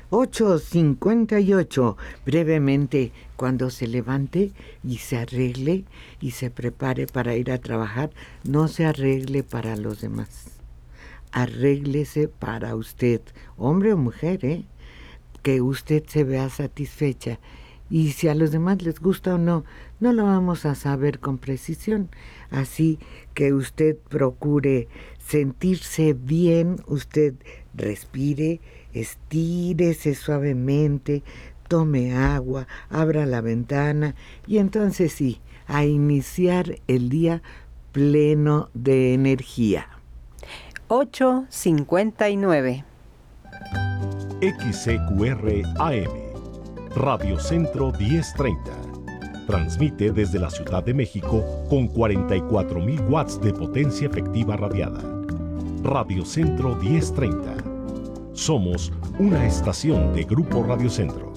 8:58. Brevemente, cuando se levante y se arregle y se prepare para ir a trabajar, no se arregle para los demás. Arréglese para usted, hombre o mujer, que usted se vea satisfecha. Y si a los demás les gusta o no, no lo vamos a saber con precisión. Así que usted procure sentirse bien, usted respire, estírese suavemente, tome agua, abra la ventana y entonces sí, a iniciar el día pleno de energía. 8:59. XCQR AM, Radio Centro 1030. Transmite desde la Ciudad de México con 44,000 watts de potencia efectiva radiada. Radio Centro 1030. Somos una estación de Grupo Radio Centro.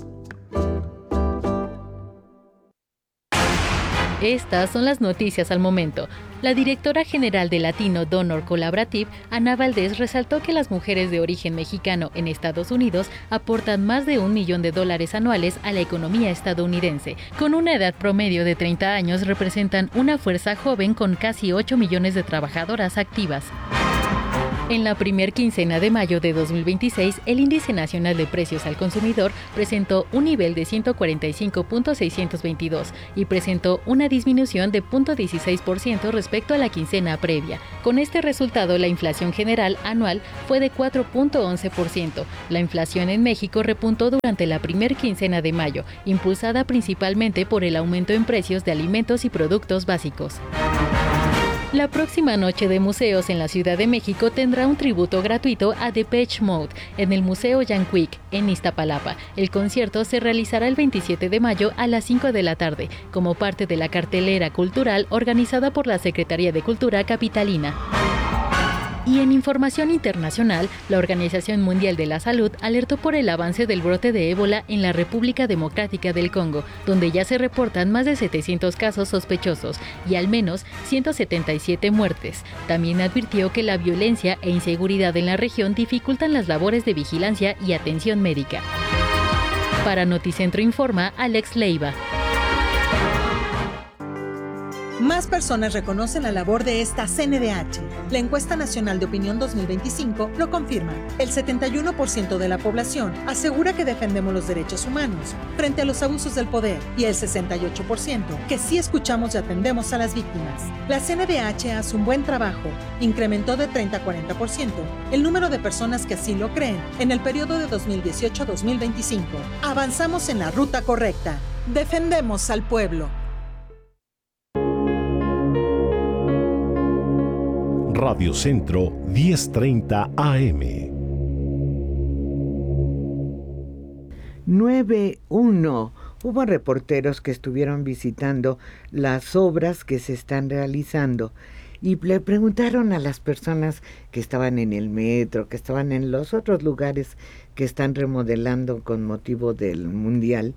Estas son las noticias al momento. La directora general de Latino Donor Collaborative, Ana Valdés, resaltó que las mujeres de origen mexicano en Estados Unidos aportan más de $1 millón anuales a la economía estadounidense. Con una edad promedio de 30 años, representan una fuerza joven con casi 8 millones de trabajadoras activas. En la primer quincena de mayo de 2026, el Índice Nacional de Precios al Consumidor presentó un nivel de 145.622 y presentó una disminución de 0.16% respecto a la quincena previa. Con este resultado, la inflación general anual fue de 4.11%. La inflación en México repuntó durante la primer quincena de mayo, impulsada principalmente por el aumento en precios de alimentos y productos básicos. La próxima noche de museos en la Ciudad de México tendrá un tributo gratuito a Depeche Mode en el Museo Yanquic, en Iztapalapa. El concierto se realizará el 27 de mayo a las 5 de la tarde, como parte de la cartelera cultural organizada por la Secretaría de Cultura Capitalina. Y en información internacional, la Organización Mundial de la Salud alertó por el avance del brote de ébola en la República Democrática del Congo, donde ya se reportan más de 700 casos sospechosos y al menos 177 muertes. También advirtió que la violencia e inseguridad en la región dificultan las labores de vigilancia y atención médica. Para Noticentro informa Alex Leiva. Más personas reconocen la labor de esta CNDH. La Encuesta Nacional de Opinión 2025 lo confirma. El 71% de la población asegura que defendemos los derechos humanos frente a los abusos del poder y el 68% que sí escuchamos y atendemos a las víctimas. La CNDH hace un buen trabajo. Incrementó de 30 a 40% el número de personas que así lo creen en el periodo de 2018 a 2025. Avanzamos en la ruta correcta. Defendemos al pueblo. Radio Centro 1030 AM. 9:1. Hubo reporteros que estuvieron visitando las obras que se están realizando y le preguntaron a las personas que estaban en el metro, que estaban en los otros lugares que están remodelando con motivo del Mundial,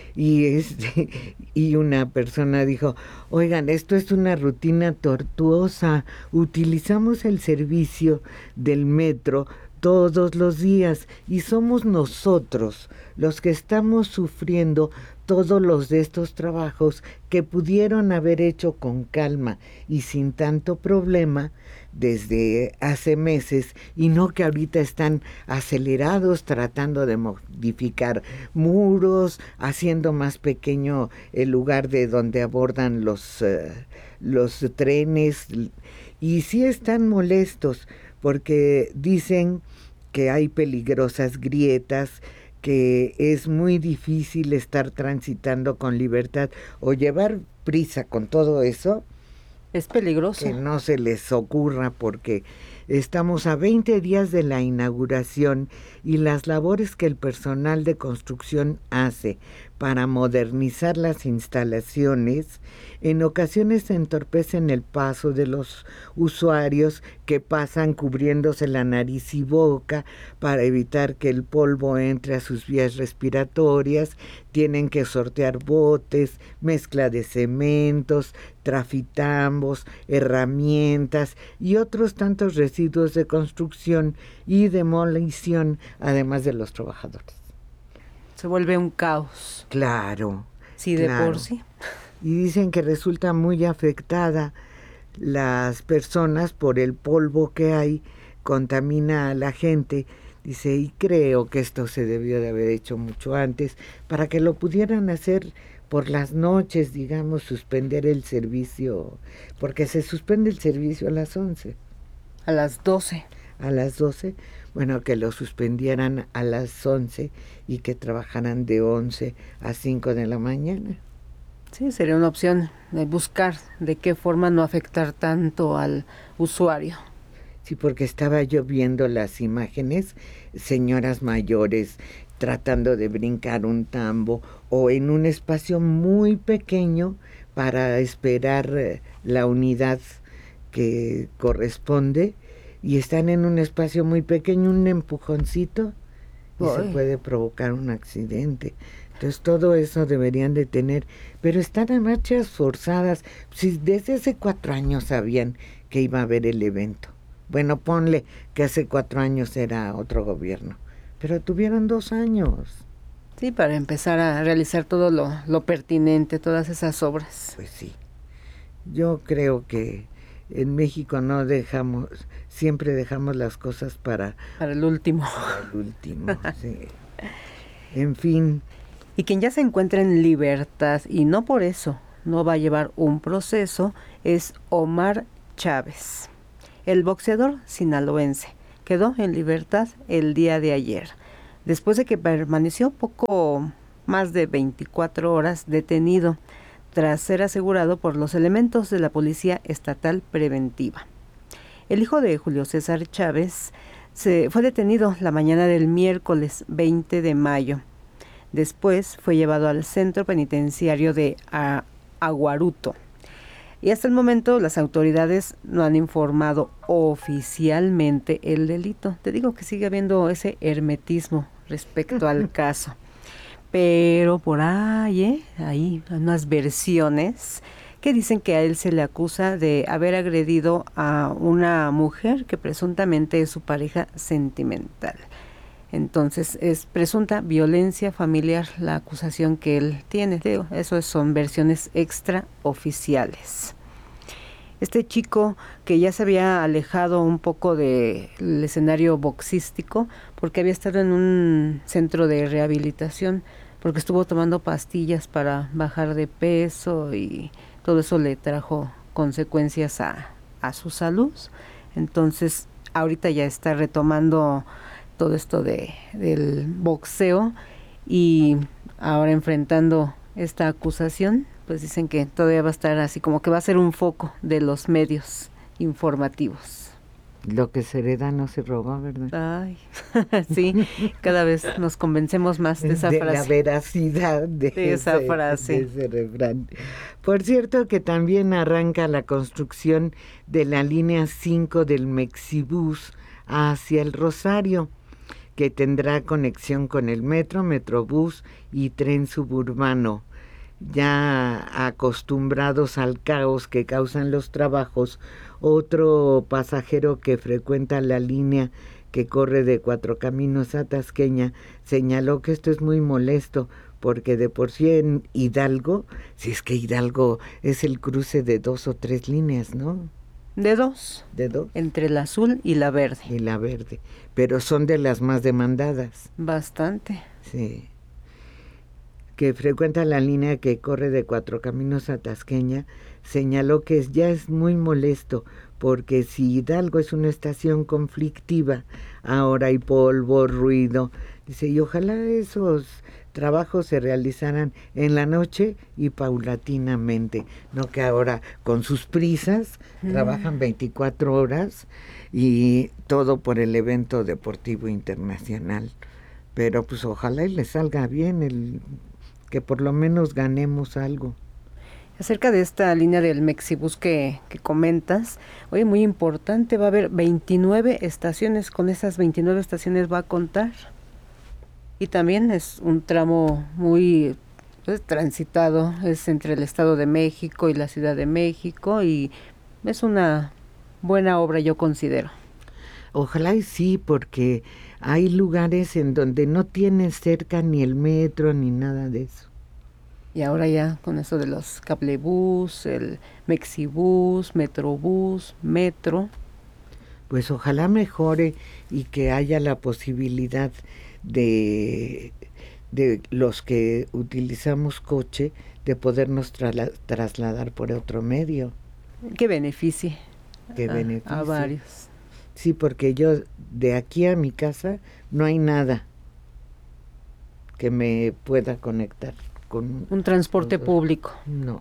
y una persona dijo: oigan, esto es una rutina tortuosa, utilizamos el servicio del metro todos los días y somos nosotros los que estamos sufriendo todos los de estos trabajos que pudieron haber hecho con calma y sin tanto problema desde hace meses, y no que ahorita están acelerados tratando de modificar muros, haciendo más pequeño el lugar de donde abordan los trenes, y sí están molestos porque dicen que hay peligrosas grietas, que es muy difícil estar transitando con libertad o llevar prisa con todo eso. Es peligroso. Que no se les ocurra, porque estamos a 20 días de la inauguración y las labores que el personal de construcción hace para modernizar las instalaciones en ocasiones entorpecen el paso de los usuarios que pasan cubriéndose la nariz y boca para evitar que el polvo entre a sus vías respiratorias. Tienen que sortear botes, mezcla de cementos, trafitambos, herramientas y otros tantos residuos de construcción y demolición, además de los trabajadores. Se vuelve un caos. Claro. Sí, de claro. por sí. Y dicen que resulta muy afectada las personas por el polvo que hay, contamina a la gente. Dice, y creo que esto se debió de haber hecho mucho antes, para que lo pudieran hacer por las noches, digamos, suspender el servicio, porque se suspende el servicio a las 11. A las 12. A las 12, bueno, que lo suspendieran a las 11 y que trabajaran de 11 a 5 de la mañana. Sí, sería una opción de buscar de qué forma no afectar tanto al usuario. Sí, porque estaba yo viendo las imágenes, señoras mayores tratando de brincar un tambo o en un espacio muy pequeño para esperar la unidad que corresponde, y están en un espacio muy pequeño, un empujoncito, y se puede provocar un accidente. Entonces todo eso deberían de tener, pero están a marchas forzadas. Si desde hace 4 años sabían que iba a haber el evento. Bueno, ponle que hace 4 años era otro gobierno, pero tuvieron 2 años. Sí, para empezar a realizar todo lo pertinente, todas esas obras. Pues sí, yo creo que en México no dejamos, siempre dejamos las cosas para el último. Para el último, sí. En fin. Y quien ya se encuentra en libertad y no por eso no va a llevar un proceso es Omar Chávez. El boxeador sinaloense quedó en libertad el día de ayer, después de que permaneció poco más de 24 horas detenido, tras ser asegurado por los elementos de la Policía Estatal Preventiva. El hijo de Julio César Chávez fue detenido la mañana del miércoles 20 de mayo. Después fue llevado al centro penitenciario de Aguaruto. Y hasta el momento las autoridades no han informado oficialmente el delito. Te digo que sigue habiendo ese hermetismo respecto al caso. Pero por ahí hay unas versiones que dicen que a él se le acusa de haber agredido a una mujer que presuntamente es su pareja sentimental. Entonces es presunta violencia familiar la acusación que él tiene. Eso son versiones extraoficiales. Este chico que ya se había alejado un poco del escenario boxístico porque había estado en un centro de rehabilitación, porque estuvo tomando pastillas para bajar de peso y todo eso le trajo consecuencias a su salud. Entonces ahorita ya está retomando todo esto del boxeo y ahora enfrentando esta acusación, pues dicen que todavía va a estar así como que va a ser un foco de los medios informativos. Lo que se hereda no se roba, ¿verdad? Ay, sí, cada vez nos convencemos más de esa frase. La veracidad de esa frase. De ese refrán. Por cierto que también arranca la construcción de la línea 5 del Mexibús hacia el Rosario, que tendrá conexión con el metro, metrobús y tren suburbano. Ya acostumbrados al caos que causan los trabajos, otro pasajero que frecuenta la línea que corre de Cuatro Caminos a Tasqueña señaló que esto es muy molesto porque de por sí en Hidalgo, si es que Hidalgo es el cruce de 2 o 3 líneas, ¿no? De dos. Entre la azul y la verde. Y la verde, pero son de las más demandadas. Bastante. Sí. Que frecuenta la línea que corre de Cuatro Caminos a Tasqueña, señaló que ya es muy molesto, porque si Hidalgo es una estación conflictiva, ahora hay polvo, ruido, dice, y ojalá esos trabajos se realizaran en la noche y paulatinamente, no que ahora con sus prisas trabajan 24 horas y todo por el evento deportivo internacional. Pero pues ojalá y les salga bien, que por lo menos ganemos algo. Acerca de esta línea del Mexibús que comentas, oye, muy importante, va a haber 29 estaciones, con esas 29 estaciones va a contar. Y también es un tramo muy transitado, es entre el Estado de México y la Ciudad de México, y es una buena obra, yo considero. Ojalá y sí, porque hay lugares en donde no tienes cerca ni el metro ni nada de eso. Y ahora ya con eso de los cablebús, el Mexibús, Metrobús, Metro. Pues ojalá mejore y que haya la posibilidad de los que utilizamos coche de podernos trasladar por otro medio. Que beneficie. Que beneficie a varios. Sí, porque yo de aquí a mi casa no hay nada que me pueda conectar con un transporte público. No.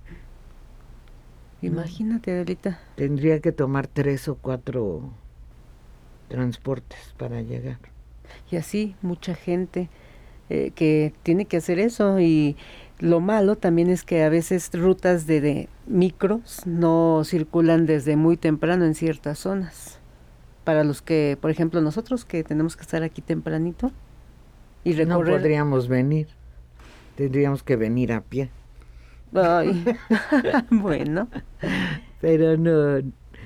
Imagínate, Adelita. Tendría que tomar 3 o 4 transportes para llegar. Y así mucha gente que tiene que hacer eso. Y lo malo también es que a veces rutas de micros no circulan desde muy temprano en ciertas zonas. Para los que, por ejemplo, nosotros que tenemos que estar aquí tempranito y recorrer. No podríamos venir. Tendríamos que venir a pie. Ay, bueno. Pero no,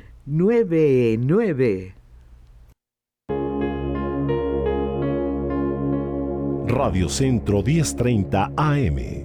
9. Radio Centro 1030 AM.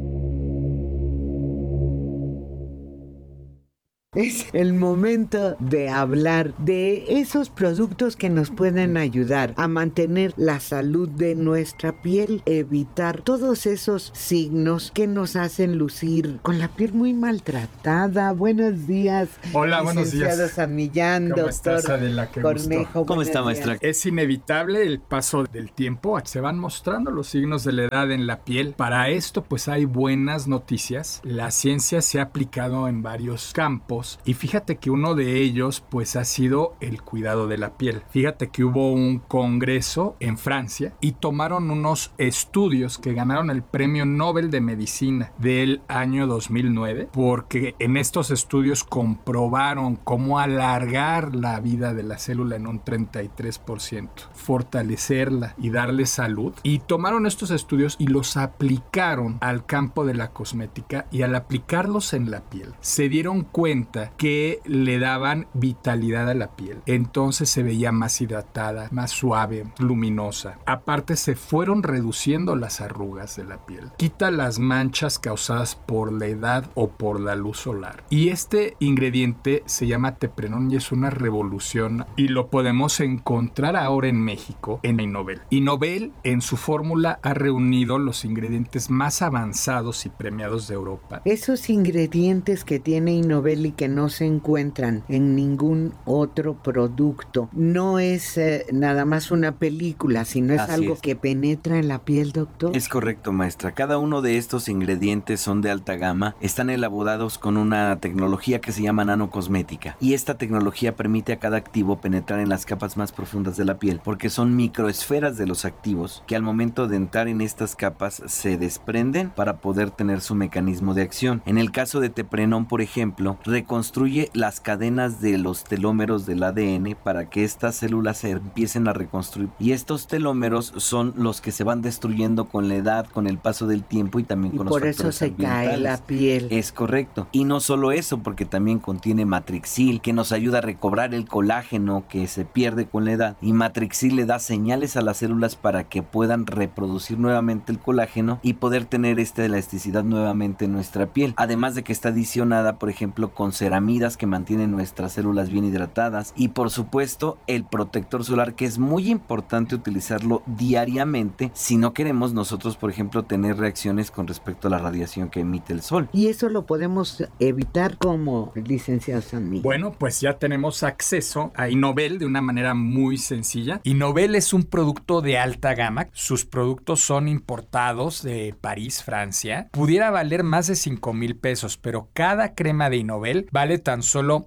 Es el momento de hablar de esos productos que nos pueden ayudar a mantener la salud de nuestra piel, evitar todos esos signos que nos hacen lucir con la piel muy maltratada. Buenos días. Hola, buenos días. Licenciado San Millán, ¿Cómo doctor estás, Adela? Qué Cornejo. gusto. ¿Cómo está, maestra? Es inevitable el paso del tiempo. Se van mostrando los signos de la edad en la piel. Para esto, pues hay buenas noticias. La ciencia se ha aplicado en varios campos. Y fíjate que uno de ellos pues ha sido el cuidado de la piel. Fíjate que hubo un congreso en Francia y tomaron unos estudios que ganaron el Premio Nobel de Medicina del año 2009 porque en estos estudios comprobaron cómo alargar la vida de la célula en un 33%, fortalecerla y darle salud. Y tomaron estos estudios y los aplicaron al campo de la cosmética y al aplicarlos en la piel se dieron cuenta que le daban vitalidad a la piel. Entonces se veía más hidratada, más suave, luminosa. Aparte se fueron reduciendo las arrugas de la piel. Quita las manchas causadas por la edad o por la luz solar. Y este ingrediente se llama teprenón y es una revolución y lo podemos encontrar ahora en México en Innovel. Innovel en su fórmula ha reunido los ingredientes más avanzados y premiados de Europa. Esos ingredientes que tiene Innovel y que no se encuentran en ningún otro producto. No es nada más una película, sino es algo que penetra en la piel, doctor. Es correcto, maestra. Cada uno de estos ingredientes son de alta gama. Están elaborados con una tecnología que se llama nanocosmética. Y esta tecnología permite a cada activo penetrar en las capas más profundas de la piel, porque son microesferas de los activos que al momento de entrar en estas capas se desprenden para poder tener su mecanismo de acción. En el caso de teprenón, por ejemplo, reconstruye las cadenas de los telómeros del ADN para que estas células se empiecen a reconstruir. Y estos telómeros son los que se van destruyendo con la edad, con el paso del tiempo y también con los factores por eso se ambientales. cae la piel. Es correcto. Y no solo eso, porque también contiene matrixil, que nos ayuda a recobrar el colágeno que se pierde con la edad. Y matrixil le da señales a las células para que puedan reproducir nuevamente el colágeno y poder tener esta elasticidad nuevamente en nuestra piel. Además de que está adicionada, por ejemplo, con ceramidas que mantienen nuestras células bien hidratadas y por supuesto el protector solar, que es muy importante utilizarlo diariamente si no queremos nosotros, por ejemplo, tener reacciones con respecto a la radiación que emite el sol. Y eso lo podemos evitar como licenciado San Millán. Bueno, pues ya tenemos acceso a Innovel de una manera muy sencilla. Innovel es un producto de alta gama. Sus productos son importados de París, Francia. Pudiera valer más de 5,000 pesos, pero cada crema de Innovel vale tan solo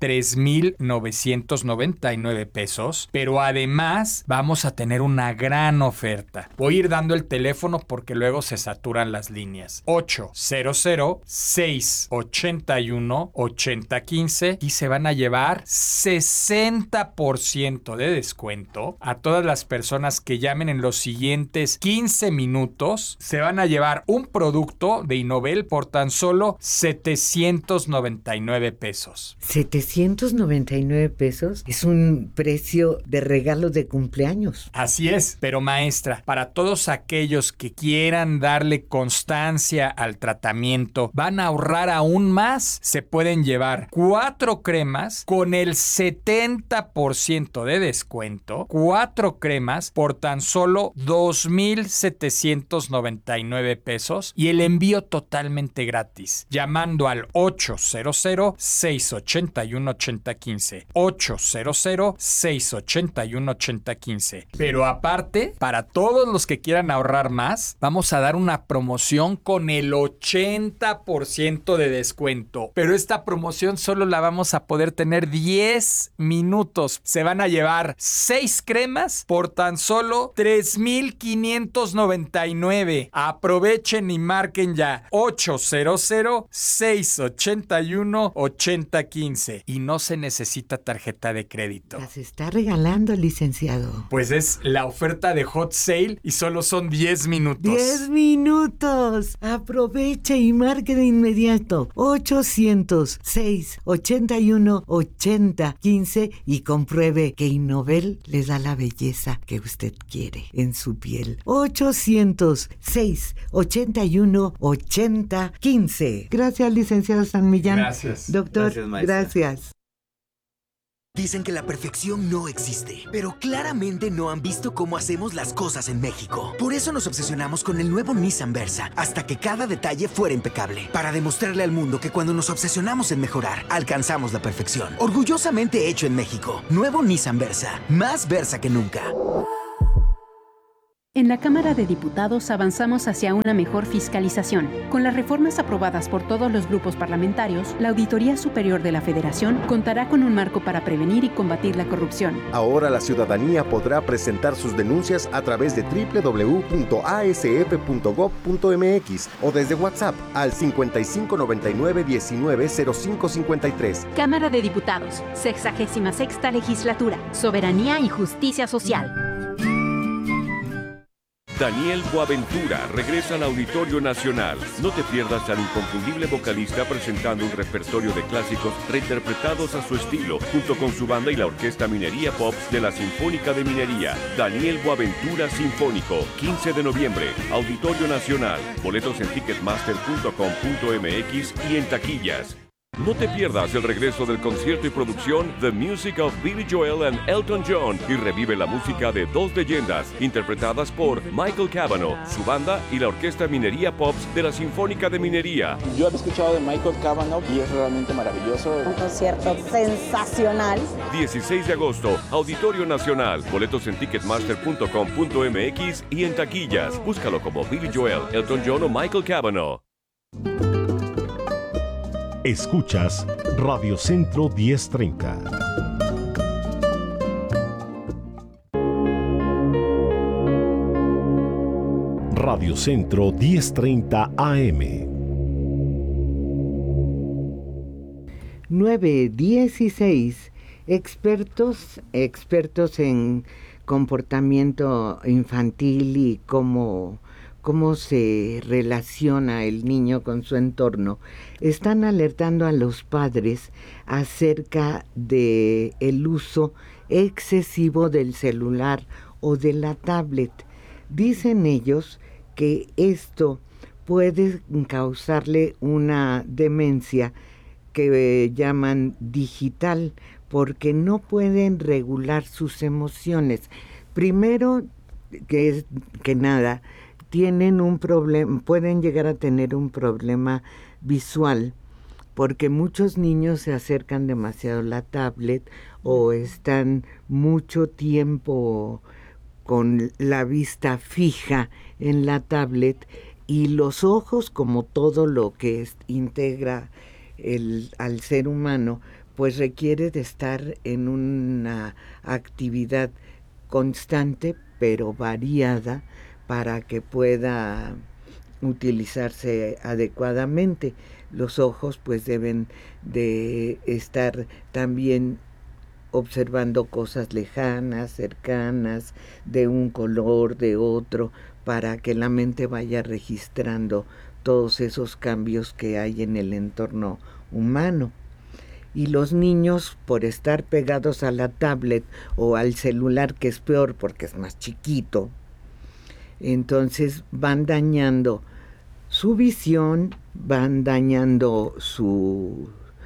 3,999 pesos, pero además vamos a tener una gran oferta. Voy a ir dando el teléfono porque luego se saturan las líneas. 800-681-8015 y se van a llevar 60% de descuento a todas las personas que llamen en los siguientes 15 minutos. Se van a llevar un producto de Innovel por tan solo 799 pesos. pesos. 799 pesos es un precio de regalo de cumpleaños. Así es, pero maestra, para todos aquellos que quieran darle constancia al tratamiento, van a ahorrar aún más. Se pueden llevar 4 cremas con el 70% de descuento, 4 cremas por tan solo 2,799 pesos y el envío totalmente gratis, llamando al 800-681-8015, 800-681-8015. Pero aparte, para todos los que quieran ahorrar más, vamos a dar una promoción con el 80% de descuento. Pero esta promoción solo la vamos a poder tener 10 minutos. Se van a llevar 6 cremas por tan solo 3,599. Aprovechen y marquen ya 800-681-8015. Y no se necesita tarjeta de crédito. Las está regalando, licenciado. Pues es la oferta de Hot Sale y solo son 10 minutos. 10 minutos. Aproveche y marque de inmediato. 800-681-8015 y compruebe que Innovel le da la belleza que usted quiere en su piel. 800-681-8015. Gracias, licenciado San Millán. Gracias. Doctor, Gracias, maestra. gracias. Dicen que la perfección no existe, pero claramente no han visto cómo hacemos las cosas en México. Por eso nos obsesionamos con el nuevo Nissan Versa, hasta que cada detalle fuera impecable, para demostrarle al mundo que cuando nos obsesionamos en mejorar, alcanzamos la perfección. Orgullosamente hecho en México. Nuevo Nissan Versa, más Versa que nunca. En la Cámara de Diputados avanzamos hacia una mejor fiscalización. Con las reformas aprobadas por todos los grupos parlamentarios, la Auditoría Superior de la Federación contará con un marco para prevenir y combatir la corrupción. Ahora la ciudadanía podrá presentar sus denuncias a través de www.asf.gov.mx o desde WhatsApp al 5599-190553. Cámara de Diputados, 66ª Legislatura, Soberanía y Justicia Social. Daniel Boaventura regresa al Auditorio Nacional. No te pierdas al inconfundible vocalista presentando un repertorio de clásicos reinterpretados a su estilo, junto con su banda y la Orquesta Minería Pops de la Sinfónica de Minería. Daniel Boaventura Sinfónico, 15 de noviembre, Auditorio Nacional. Boletos en ticketmaster.com.mx y en taquillas. No te pierdas el regreso del concierto y producción The Music of Billy Joel and Elton John y revive la música de dos leyendas interpretadas por Michael Cavanaugh, su banda y la Orquesta Minería Pops de la Sinfónica de Minería. Yo había escuchado de Michael Cavanaugh y es realmente maravilloso. Un concierto sensacional. 16 de agosto, Auditorio Nacional. Boletos en ticketmaster.com.mx y en taquillas. Búscalo como Billy Joel, Elton John o Michael Cavanaugh. Escuchas Radio Centro 1030. Radio Centro 1030 AM. 9:16. Expertos en comportamiento infantil y cómo se relaciona el niño con su entorno, están alertando a los padres acerca de el uso excesivo del celular o de la tablet. Dicen ellos que esto puede causarle una demencia que llaman digital, porque no pueden regular sus emociones. Primero que nada, tienen un problema, pueden llegar a tener un problema visual, porque muchos niños se acercan demasiado a la tablet o están mucho tiempo con la vista fija en la tablet, y los ojos, como todo lo que integra al ser humano, pues requiere de estar en una actividad constante pero variada para que pueda utilizarse adecuadamente. Los ojos pues deben de estar también observando cosas lejanas, cercanas, de un color, de otro, para que la mente vaya registrando todos esos cambios que hay en el entorno humano. Y los niños, por estar pegados a la tablet o al celular, que es peor porque es más chiquito, entonces van dañando su visión, van dañando su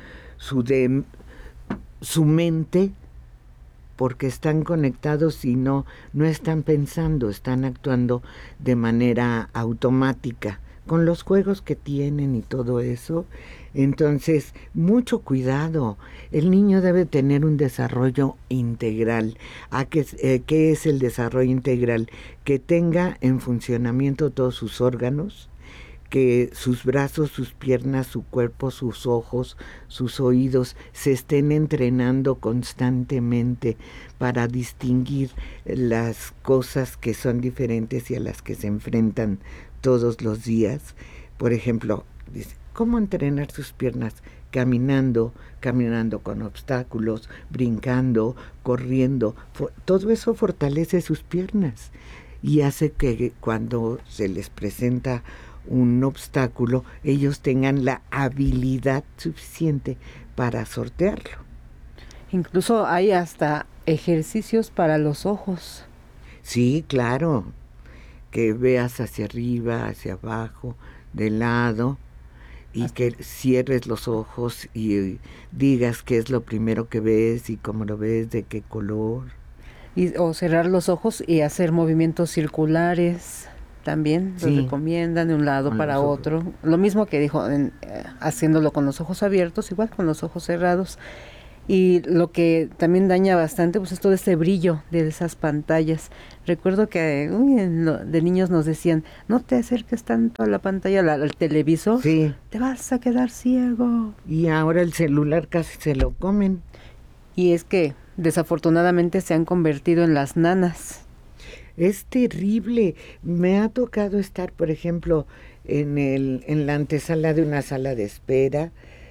mente, porque están conectados y no están pensando, están actuando de manera automática con los juegos que tienen y todo eso. Entonces, mucho cuidado. El niño debe tener un desarrollo integral. ¿Qué es el desarrollo integral? Que tenga en funcionamiento todos sus órganos, que sus brazos, sus piernas, su cuerpo, sus ojos, sus oídos se estén entrenando constantemente para distinguir las cosas que son diferentes y a las que se enfrentan todos los días. Por ejemplo, dice, ¿cómo entrenar sus piernas? Caminando con obstáculos, brincando, corriendo. Todo eso fortalece sus piernas y hace que cuando se les presenta un obstáculo, ellos tengan la habilidad suficiente para sortearlo. Incluso hay hasta ejercicios para los ojos. Sí, claro, que veas hacia arriba, hacia abajo, de lado, y que cierres los ojos y digas qué es lo primero que ves y cómo lo ves, de qué color. O cerrar los ojos y hacer movimientos circulares. También lo recomiendan de un lado con para otro. Lo mismo que dijo, haciéndolo con los ojos abiertos, igual con los ojos cerrados. Y lo que también daña bastante, pues es todo ese brillo de esas pantallas. Recuerdo que de niños nos decían, no te acerques tanto a la pantalla, al televisor, te vas a quedar ciego. Y ahora el celular casi se lo comen. Y es que desafortunadamente se han convertido en las nanas. Es terrible. Me ha tocado estar, por ejemplo, en la antesala de una sala de espera,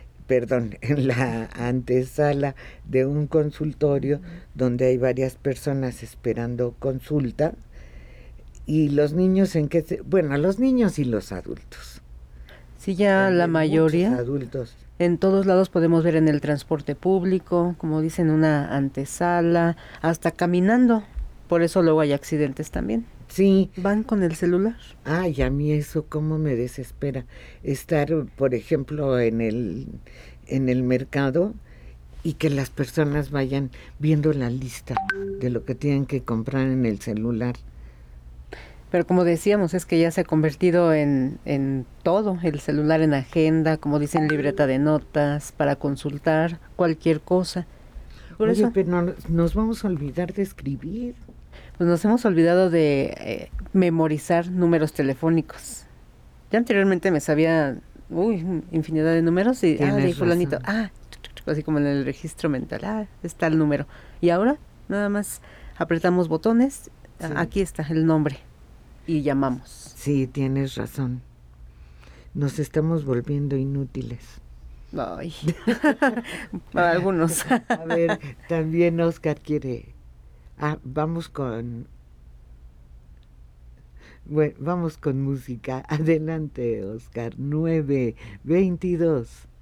en la antesala de un consultorio donde hay varias personas esperando consulta, y los niños los niños y los adultos. Sí, ya la mayoría. Adultos. En todos lados podemos ver en el transporte público, como dicen, una antesala, hasta caminando. Por eso luego hay accidentes también. Sí. Van con el celular. Ay, a mí eso cómo me desespera. Estar, por ejemplo, en el mercado y que las personas vayan viendo la lista de lo que tienen que comprar en el celular. Pero como decíamos, es que ya se ha convertido en todo. El celular en agenda, como dicen, libreta de notas, para consultar cualquier cosa. Por eso, pero nos vamos a olvidar de escribir. Pues nos hemos olvidado de memorizar números telefónicos. Ya anteriormente me sabía infinidad de números y de fulanito, así como en el registro mental, está el número. Y ahora nada más apretamos botones, aquí está el nombre y llamamos. Sí, tienes razón. Nos estamos volviendo inútiles. Ay, para algunos. A ver, también Oscar quiere... vamos con música. Adelante, Oscar. 9:22.